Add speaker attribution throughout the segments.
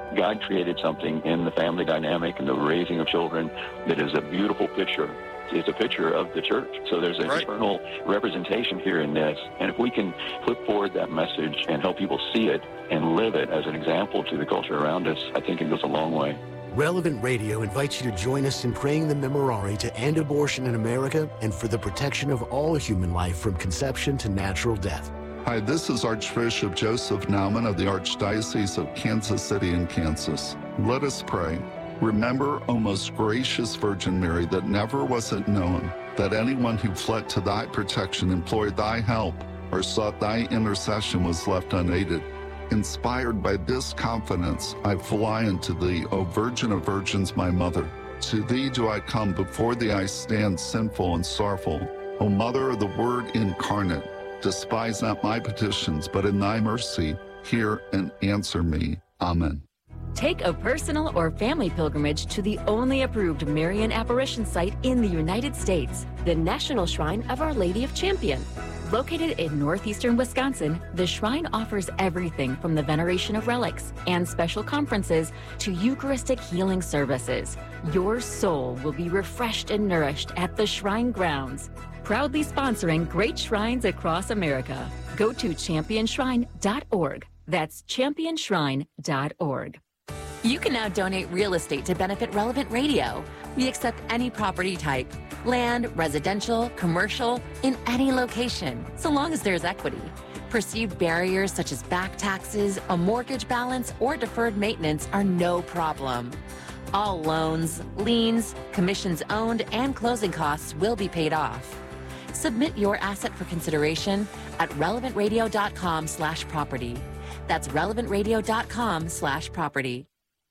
Speaker 1: God created something in the family dynamic and the raising of children that is a beautiful picture. It's a picture of the church. So there's an eternal representation here in this. And if we can put forward that message and help people see it and live it as an example to the culture around us, I think it goes a long way.
Speaker 2: Relevant Radio invites you to join us in praying the Memorare to end abortion in America and for the protection of all human life from conception to natural death.
Speaker 3: Hi, this is Archbishop Joseph Naumann of the Archdiocese of Kansas City in Kansas. Let us pray. Remember, O most gracious Virgin Mary, that never was it known that anyone who fled to thy protection, implored thy help, or sought thy intercession was left unaided. Inspired by this confidence, I fly unto thee, O Virgin of Virgins, my Mother. To thee do I come, before thee I stand sinful and sorrowful. O Mother of the Word incarnate, despise not my petitions, but in thy mercy, hear and answer me. Amen.
Speaker 4: Take a personal or family pilgrimage to the only approved Marian apparition site in the United States, the National Shrine of Our Lady of Champion. Located in northeastern Wisconsin, the shrine offers everything from the veneration of relics and special conferences to Eucharistic healing services. Your soul will be refreshed and nourished at the shrine grounds. Proudly sponsoring great shrines across America. Go to championshrine.org. That's championshrine.org. You can now donate real estate to benefit Relevant Radio. We accept any property type, land, residential, commercial, in any location, so long as there's equity. Perceived barriers such as back taxes, a mortgage balance, or deferred maintenance are no problem. All loans, liens, commissions owned, and closing costs will be paid off. Submit your asset for consideration at relevantradio.com/property. That's relevantradio.com/property.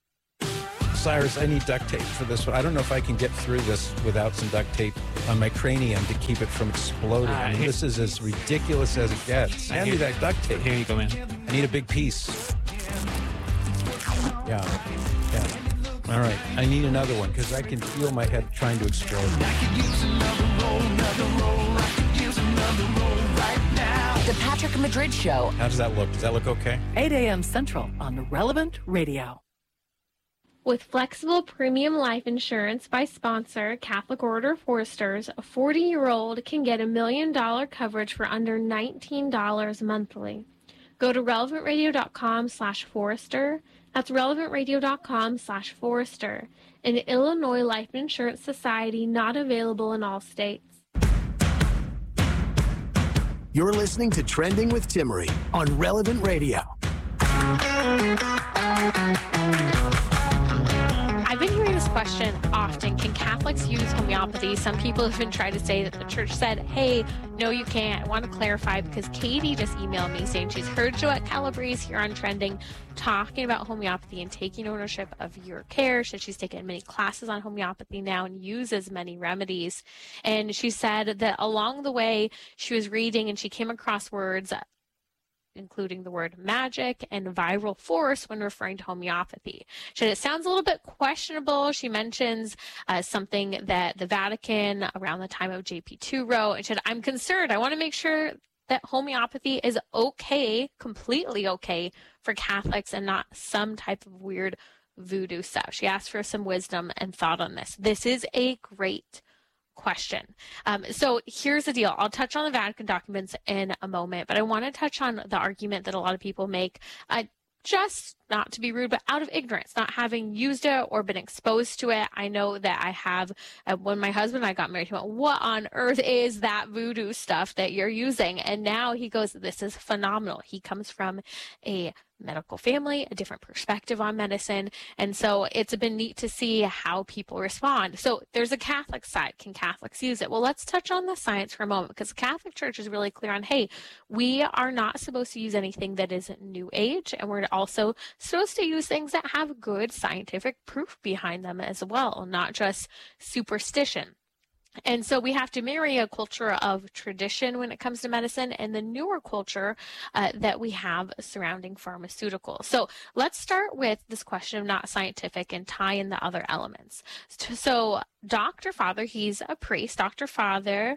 Speaker 5: Cyrus, I need duct tape for this one. I don't know if I can get through this without some duct tape on my cranium to keep it from exploding. I mean, this is as ridiculous as it gets. Hand me that duct tape.
Speaker 6: Here you go, man.
Speaker 5: I need a big piece. Yeah. All right. I need another one because I can feel my head trying to explode.
Speaker 7: I could use another roll. I could use another roll right now.
Speaker 4: The Patrick Madrid Show.
Speaker 5: How does that look? Does that look okay?
Speaker 8: 8 a.m. Central on Relevant Radio.
Speaker 9: With flexible premium life insurance by sponsor Catholic Order Foresters, a 40-year-old can get $1 million coverage for under $19 monthly. Go to relevantradio.com/Forester. That's relevantradio.com/Forester. An Illinois Life Insurance Society, not available in all states.
Speaker 2: You're listening to Trending with Timmerie on Relevant Radio.
Speaker 9: I've been hearing this question often. Can Catholics use homeopathy? Some people have been trying to say that the church said, hey, no, you can't. I want to clarify because Katie just emailed me saying she's heard Joette Calabrese here on Trending talking about homeopathy and taking ownership of your care. She said she's taken many classes on homeopathy now and uses many remedies. And she said that along the way she was reading and she came across words including the word magic and viral force when referring to homeopathy. She said it sounds a little bit questionable. She mentions something that the Vatican around the time of JP2 wrote, and she said, I'm concerned. I want to make sure that homeopathy is okay, completely okay for Catholics and not some type of weird voodoo stuff. She asked for some wisdom and thought on this. This is a great question. So here's the deal. I'll touch on the Vatican documents in a moment, but I want to touch on the argument that a lot of people make, just not to be rude, but out of ignorance, not having used it or been exposed to it. I know that I have, when my husband and I got married, he went, what on earth is that voodoo stuff that you're using? And now he goes, this is phenomenal. He comes from a medical family, a different perspective on medicine. And so it's been neat to see how people respond. So there's a Catholic side. Can Catholics use it? Well, let's touch on the science for a moment because the Catholic Church is really clear on, hey, we are not supposed to use anything that is New Age. And we're also supposed to use things that have good scientific proof behind them as well, not just superstition. And so we have to marry a culture of tradition when it comes to medicine and the newer culture that we have surrounding pharmaceuticals. So let's start with this question of not scientific and tie in the other elements. So Dr. Father, he's a priest, Dr. Father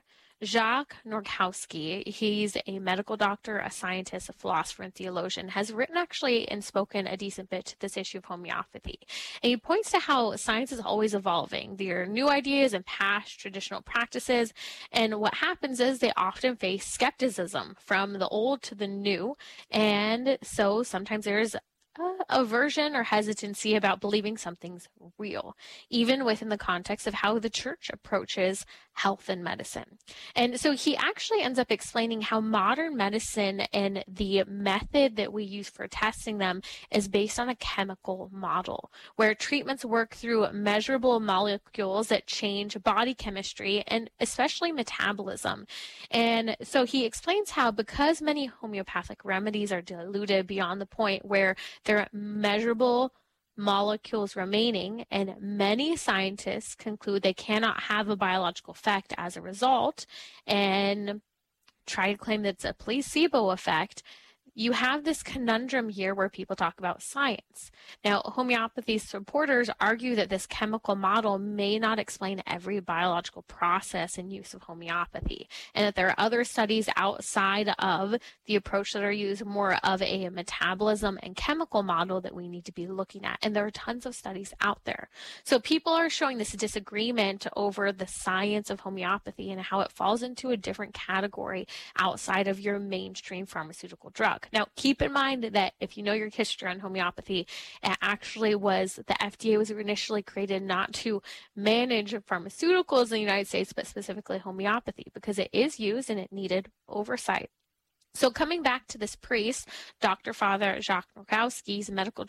Speaker 9: Jacques Norkowski, he's a medical doctor, a scientist, a philosopher, and theologian, has written actually and spoken a decent bit to this issue of homeopathy. And he points to how science is always evolving. There are new ideas and past traditional practices. And what happens is they often face skepticism from the old to the new. And so sometimes there's aversion or hesitancy about believing something's real, even within the context of how the church approaches health and medicine. And so he actually ends up explaining how modern medicine and the method that we use for testing them is based on a chemical model, where treatments work through measurable molecules that change body chemistry and especially metabolism. And so he explains how, because many homeopathic remedies are diluted beyond the point where there are measurable molecules remaining, and many scientists conclude they cannot have a biological effect as a result and try to claim that it's a placebo effect, you have this conundrum here where people talk about science. Now, homeopathy supporters argue that this chemical model may not explain every biological process in use of homeopathy, and that there are other studies outside of the approach that are used, more of a metabolism and chemical model, that we need to be looking at. And there are tons of studies out there. So people are showing this disagreement over the science of homeopathy and how it falls into a different category outside of your mainstream pharmaceutical drug. Now, keep in mind that if you know your history on homeopathy, it actually was, the FDA was initially created not to manage pharmaceuticals in the United States, but specifically homeopathy, because it is used and it needed oversight. So coming back to this priest, Dr. Father Jacques Norkowski, he's a medical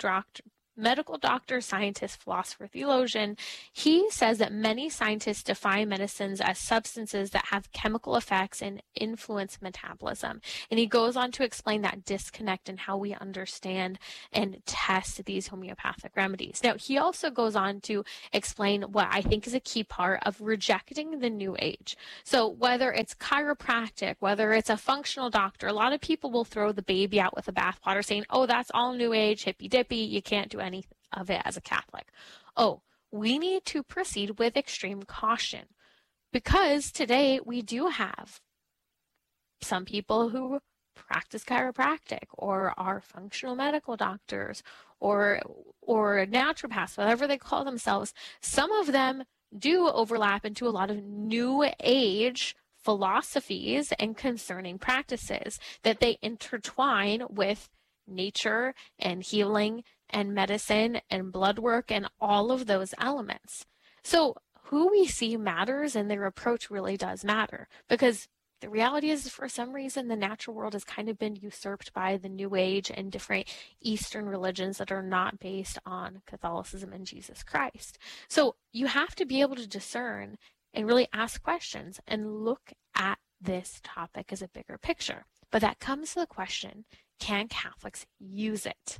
Speaker 9: doctor, scientist, philosopher, theologian. He says that many scientists define medicines as substances that have chemical effects and influence metabolism. And he goes on to explain that disconnect in how we understand and test these homeopathic remedies. Now, he also goes on to explain what I think is a key part of rejecting the new age. So whether it's chiropractic, whether it's a functional doctor, a lot of people will throw the baby out with the bathwater saying, oh, that's all new age, hippy dippy, you can't do any of it as a Catholic. Oh, we need to proceed with extreme caution, because today we do have some people who practice chiropractic or are functional medical doctors or naturopaths, whatever they call themselves. Some of them do overlap into a lot of new age philosophies and concerning practices that they intertwine with nature and healing and medicine and blood work and all of those elements. So who we see matters, and their approach really does matter, because the reality is, for some reason, the natural world has kind of been usurped by the New Age and different Eastern religions that are not based on Catholicism and Jesus Christ. So you have to be able to discern and really ask questions and look at this topic as a bigger picture. But that comes to the question, can Catholics use it?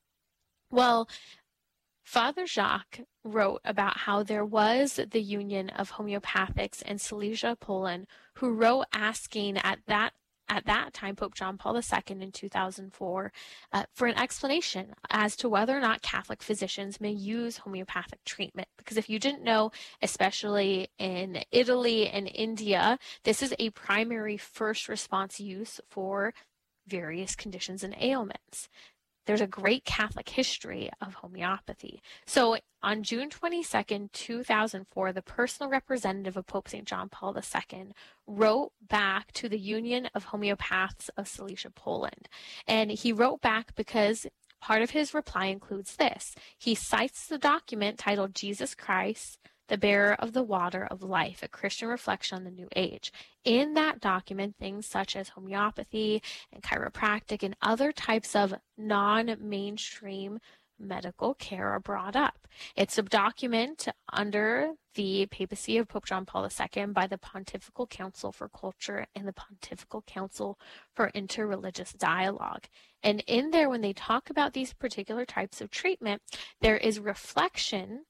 Speaker 9: Well, Father Jacques wrote about how there was the Union of Homeopathics in Silesia, Poland, who wrote asking at that time Pope John Paul II in 2004 for an explanation as to whether or not Catholic physicians may use homeopathic treatment. Because if you didn't know, especially in Italy and India, this is a primary first response use for various conditions and ailments. There's a great Catholic history of homeopathy. So on June 22nd, 2004, the personal representative of Pope St. John Paul II wrote back to the Union of Homeopaths of Silesia, Poland. And he wrote back because part of his reply includes this. He cites the document titled Jesus Christ, the Bearer of the Water of Life, a Christian reflection on the New Age. In that document, things such as homeopathy and chiropractic and other types of non-mainstream medical care are brought up. It's a document under the papacy of Pope John Paul II by the Pontifical Council for Culture and the Pontifical Council for Interreligious Dialogue. And in there, when they talk about these particular types of treatment, there is reflection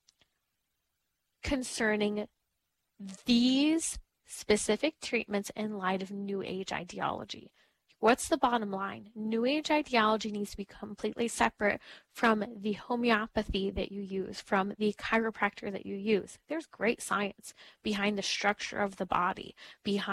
Speaker 9: concerning these specific treatments in light of New Age ideology. What's the bottom line? New Age ideology needs to be completely separate from the homeopathy that you use, from the chiropractor that you use. There's great science behind the structure of the body, behind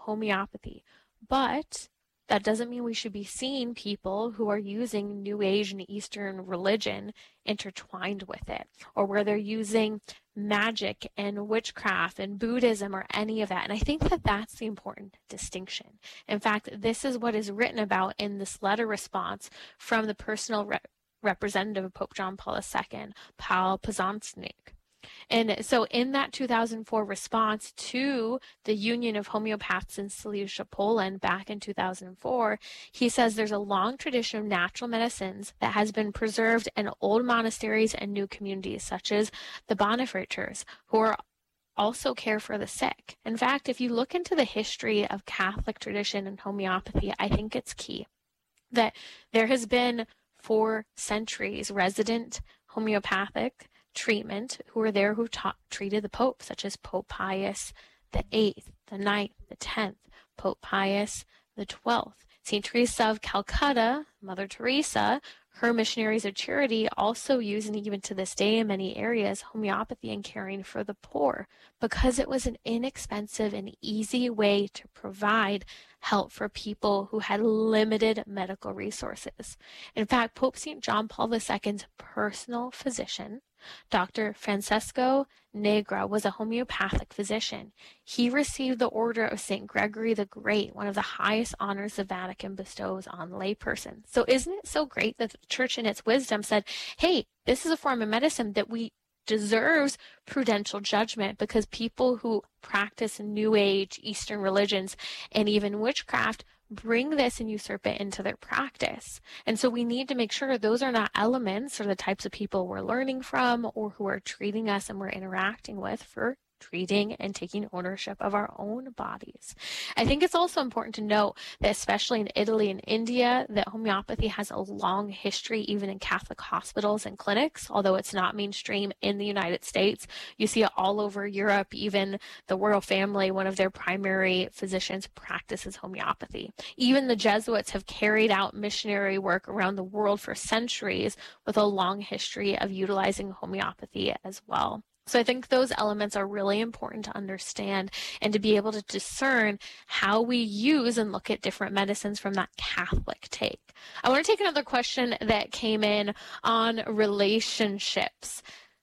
Speaker 9: homeopathy. But that doesn't mean we should be seeing people who are using New Age and Eastern religion intertwined with it, or where they're using magic and witchcraft and Buddhism or any of that. And I think that that's the important distinction. In fact, this is what is written about in this letter response from the personal representative of Pope John Paul II, Paul Posążnik. And so in that 2004 response to the Union of Homeopaths in Silesia, Poland, back in 2004, he says there's a long tradition of natural medicines that has been preserved in old monasteries and new communities, such as the Bonifactors, who are also care for the sick. In fact, if you look into the history of Catholic tradition and homeopathy, I think it's key that there has been for centuries resident homeopathic treatment who were there who treated the Pope, such as Pope Pius the 8th, the 9th, the 10th, Pope Pius the 12th. St. Teresa of Calcutta, Mother Teresa, her missionaries of charity also use, and even to this day in many areas, homeopathy in caring for the poor, because it was an inexpensive and easy way to provide help for people who had limited medical resources. In fact, Pope St. John Paul II's personal physician, Dr. Francesco Negra, was a homeopathic physician. He received the Order of St. Gregory the Great, one of the highest honors the Vatican bestows on laypersons. So isn't it so great that the Church in its wisdom said, hey, this is a form of medicine that we deserves prudential judgment, because people who practice New Age, Eastern religions, and even witchcraft bring this and usurp it into their practice. And so we need to make sure those are not elements or the types of people we're learning from or who are treating us and we're interacting with for treating and taking ownership of our own bodies. I think it's also important to note that especially in Italy and India, that homeopathy has a long history even in Catholic hospitals and clinics, although it's not mainstream in the United States. You see it all over Europe. Even the royal family, one of their primary physicians practices homeopathy. Even the Jesuits have carried out missionary work around the world for centuries with a long history of utilizing homeopathy as well. So I think those elements are really important to understand and to be able to discern how we use and look at different medicines from that Catholic take. I want to take another question that came in on relationships.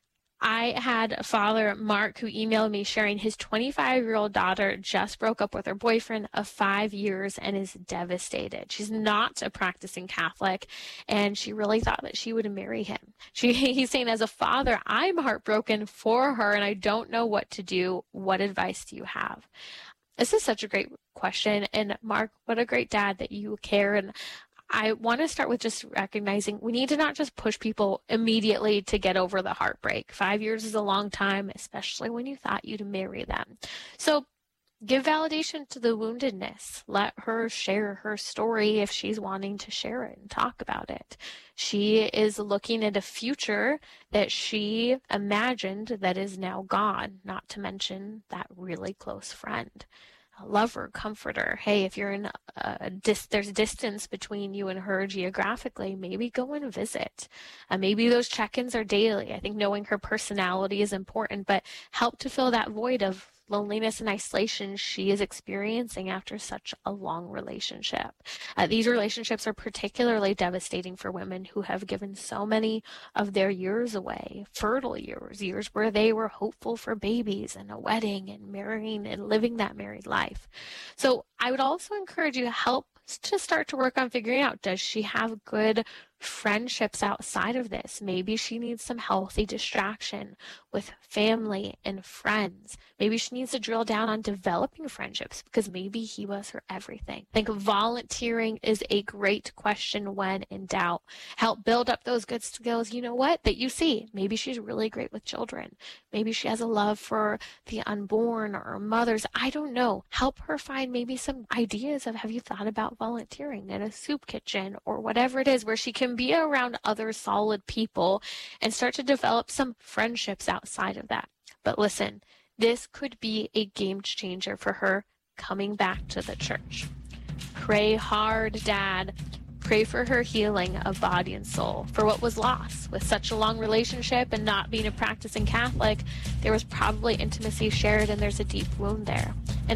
Speaker 9: I had Father Mark who emailed me sharing his 25-year-old daughter just broke up with her boyfriend of 5 years and is devastated. She's not a practicing Catholic, and she really thought that she would marry him. He's saying, as a father, I'm heartbroken for her, and I don't know what to do. What advice do you have? This is such a great question, and Mark, what a great dad that you care. And I want to start with just recognizing we need to not just push people immediately to get over the heartbreak. 5 years is a long time, especially when you thought you'd marry them. So give validation to the woundedness. Let her share her story if she's wanting to share it and talk about it. She is looking at a future that she imagined that is now gone, not to mention that really close friend. Lover, comforter. Hey, if you're in there's distance between you and her geographically, maybe go and visit. Maybe those check-ins are daily. I think knowing her personality is important, but help to fill that void of loneliness and isolation she is experiencing after such a long relationship. These relationships are particularly devastating for women who have given so many of their years away, fertile years where they were hopeful for babies and a wedding and marrying and living that married life. So I would also encourage you to help to start to work on figuring out, does she have good friendships outside of this? Maybe she needs some healthy distraction with family and friends. Maybe she needs to drill down on developing friendships because maybe he was her everything. I think volunteering is a great question when in doubt. Help build up those good skills, you know what, that you see. Maybe she's really great with children. Maybe she has a love for the unborn or mothers. I don't know. Help her find maybe some ideas of, have you thought about volunteering in a soup kitchen or whatever it is, where she can be around other solid people and start to develop some friendships outside of that. But listen, this could be a game changer for her coming back to the church. Pray hard, Dad. Pray for her healing of body and soul, for what was lost. With such a long relationship and not being a practicing Catholic, there was probably intimacy shared and there's a deep wound there. And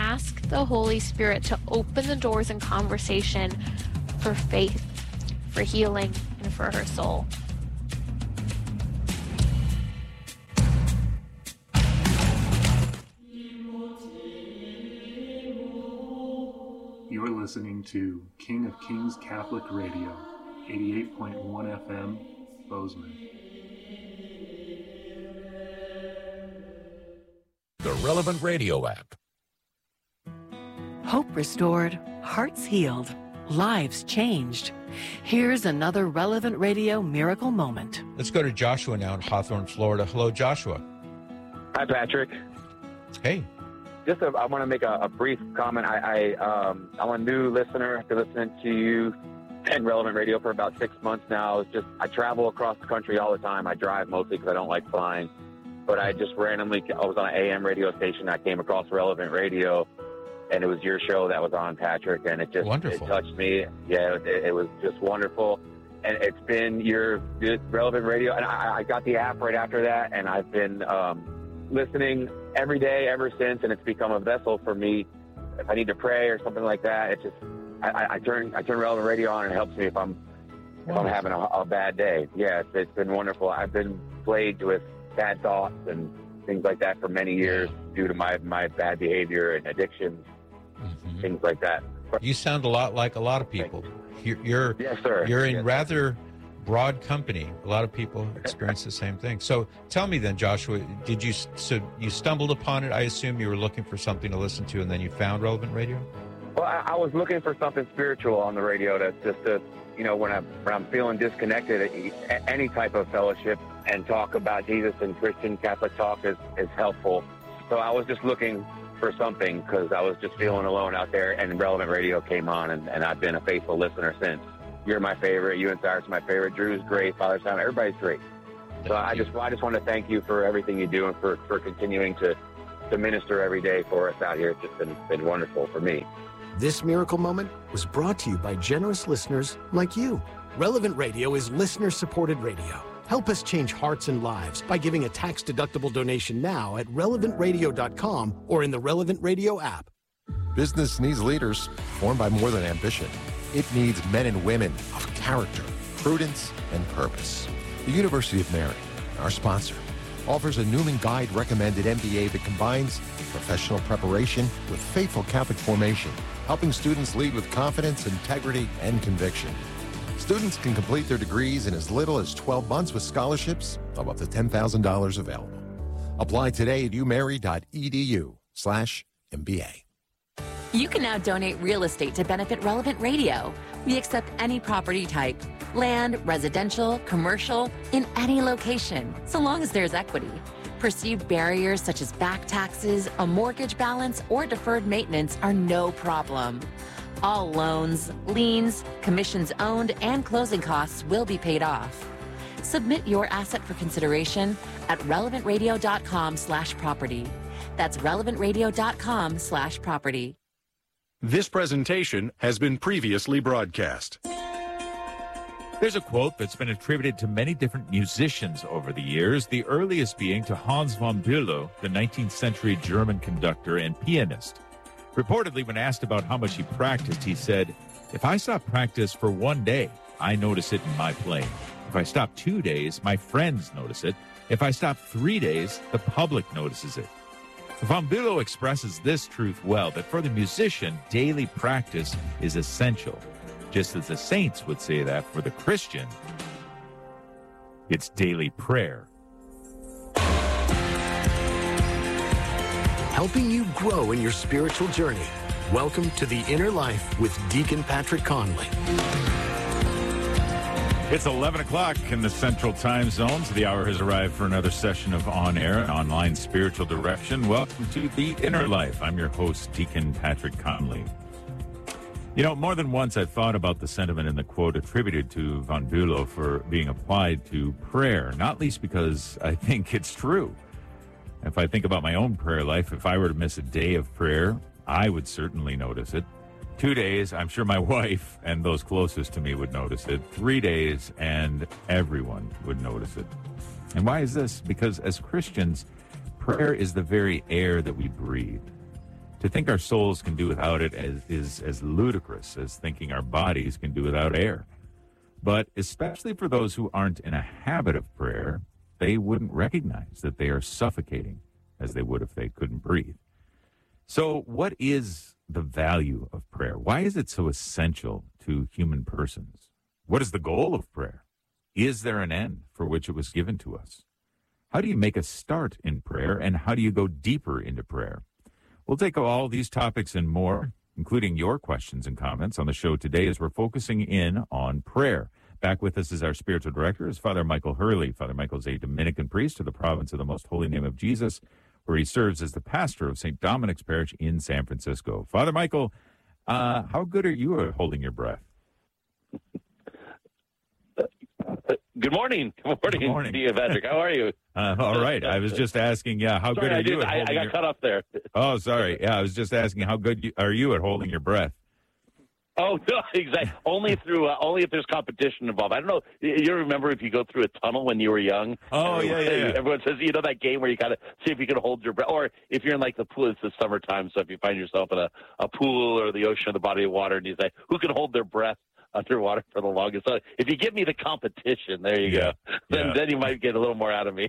Speaker 9: ask the Holy Spirit to open the doors in conversation for faith, for healing, and for her soul.
Speaker 6: You are listening to King of Kings Catholic Radio, 88.1 FM, Bozeman.
Speaker 10: The Relevant Radio app.
Speaker 8: Hope restored, hearts healed, lives changed. Here's another Relevant Radio miracle moment. Let's go to Joshua now in Hawthorne, Florida. Hello, Joshua.
Speaker 11: Hi, Patrick.
Speaker 8: Hey.
Speaker 11: I want to make a brief comment. I'm a new listener. I've been listening to you and Relevant Radio for about 6 months now. I travel across the country all the time. I drive mostly because I don't like flying. But I just randomly, I was on an AM radio station. I came across Relevant Radio, and it was your show that was on, Patrick, and it touched me. Yeah, it was just wonderful. And it's been your Relevant Radio, and I got the app right after that, and I've been listening every day ever since, and it's become a vessel for me. If I need to pray or something like that, it's just I turn Relevant Radio on, and it helps me if I'm having a bad day. Yeah, it's been wonderful. I've been plagued with bad thoughts and things like that for many years due to my bad behavior and addictions, things like that.
Speaker 8: You sound a lot like a lot of people. You're
Speaker 11: yes, sir.
Speaker 8: You're in rather broad company. A lot of people experience the same thing. So tell me then, Joshua, you stumbled upon it? I assume you were looking for something to listen to, and then you found Relevant Radio?
Speaker 11: Well, I was looking for something spiritual on the radio to when I'm feeling disconnected, any type of fellowship and talk about Jesus and Christian Catholic talk is helpful. So I was just looking for something because I was just feeling alone out there, and Relevant Radio came on, and I've been a faithful listener since. You're my favorite. You and Cyrus are my favorite. Drew's great. Father Simon, everybody's great. So I just want to thank you for everything you do and for continuing to minister every day for us out here. It's just been wonderful for me.
Speaker 2: This miracle moment was brought to you by generous listeners like you. Relevant Radio is listener-supported radio. Help us change hearts and lives by giving a tax-deductible donation now at relevantradio.com or in the Relevant Radio app.
Speaker 10: Business needs leaders formed by more than ambition. It needs men and women of character, prudence, and purpose. The University of Mary, our sponsor, offers a Newman Guide recommended MBA that combines professional preparation with faithful Catholic formation, helping students lead with confidence, integrity, and conviction. Students can complete their degrees in as little as 12 months with scholarships of up to $10,000 available. Apply today at umary.edu/MBA.
Speaker 4: You can now donate real estate to benefit Relevant Radio. We accept any property type, land, residential, commercial, in any location, so long as there's equity. Perceived barriers such as back taxes, a mortgage balance, or deferred maintenance are no problem. All loans, liens, commissions owned, and closing costs will be paid off. Submit your asset for consideration at relevantradio.com/property. That's relevantradio.com/property.
Speaker 12: This presentation has been previously broadcast.
Speaker 13: There's a quote that's been attributed to many different musicians over the years, the earliest being to Hans von Bülow, the 19th century German conductor and pianist. Reportedly, when asked about how much he practiced, he said, "If I stop practice for 1 day, I notice it in my playing. If I stop 2 days, my friends notice it. If I stop 3 days, the public notices it." Von Bülow expresses this truth well, that for the musician, daily practice is essential. Just as the saints would say that for the Christian, it's daily prayer.
Speaker 2: Helping you grow in your spiritual journey. Welcome to The Inner Life with Deacon Patrick Conley.
Speaker 13: It's 11 o'clock in the Central Time Zone, so the hour has arrived for another session of on-air and online spiritual direction. Welcome to The Inner Life. I'm your host, Deacon Patrick Conley. You know, more than once I've thought about the sentiment in the quote attributed to von Bülow for being applied to prayer, not least because I think it's true. If I think about my own prayer life, if I were to miss a day of prayer, I would certainly notice it. 2 days, I'm sure my wife and those closest to me would notice it. 3 days, and everyone would notice it. And why is this? Because as Christians, prayer is the very air that we breathe. To think our souls can do without it is as ludicrous as thinking our bodies can do without air. But especially for those who aren't in a habit of prayer, they wouldn't recognize that they are suffocating as they would if they couldn't breathe. So what is the value of prayer? Why is it so essential to human persons? What is the goal of prayer? Is there an end for which it was given to us? How do you make a start in prayer, and how do you go deeper into prayer? We'll take all these topics and more, including your questions and comments on the show today as we're focusing in on prayer. Back with us is our spiritual director, is Father Michael Hurley. Father Michael is a Dominican priest of the province of the Most Holy Name of Jesus, where he serves as the pastor of St. Dominic's Parish in San Francisco. Father Michael, how good are you at holding your breath?
Speaker 14: Good morning. Good morning to you, Patrick. How are you?
Speaker 13: All right. I was just asking, how good are you at holding
Speaker 14: I got cut off there.
Speaker 13: Oh, sorry. Yeah, I was just asking, how good are you at holding your breath?
Speaker 14: Oh, no, exactly. Only if there's competition involved. I don't know. You remember if you go through a tunnel when you were young?
Speaker 13: Oh, yeah.
Speaker 14: Everyone says, that game where you got to see if you can hold your breath. Or if you're in like the pool, it's the summertime. So if you find yourself in a pool or the ocean or the body of water, and you say, who can hold their breath underwater for the longest? So if you give me the competition, there you go. Then you might get a little more out of me.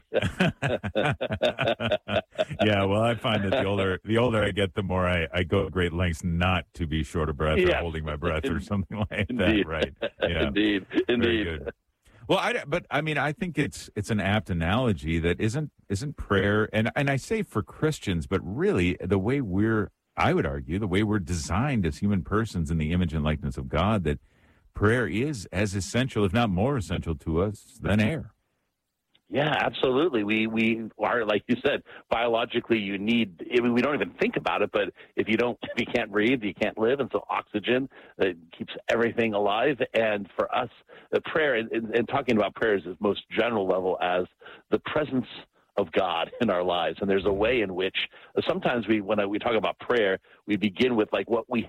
Speaker 13: Yeah, well, I find that the older I get, the more I go to great lengths not to be short of breath or holding my breath or something like that. Right? Yeah.
Speaker 14: Indeed.
Speaker 13: Very good. Well, I think it's an apt analogy that isn't prayer, and I say for Christians, but really the way I would argue, the way we're designed as human persons in the image and likeness of God, that prayer is as essential, if not more essential to us than air.
Speaker 14: Yeah, absolutely. We are, like you said, biologically we don't even think about it, but if you can't breathe, you can't live. And so oxygen keeps everything alive. And for us, the prayer, and talking about prayer is the most general level as the presence of God in our lives. And there's a way in which sometimes when we talk about prayer, we begin with like what we